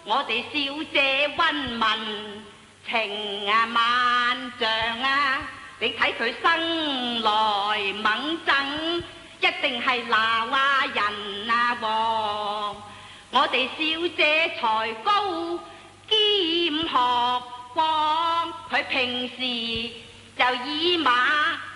我哋小姐溫文情萬丈啊！你睇佢生來猛整，一定係鬧人啊喎！我哋小姐才高兼學光，佢平時就以馬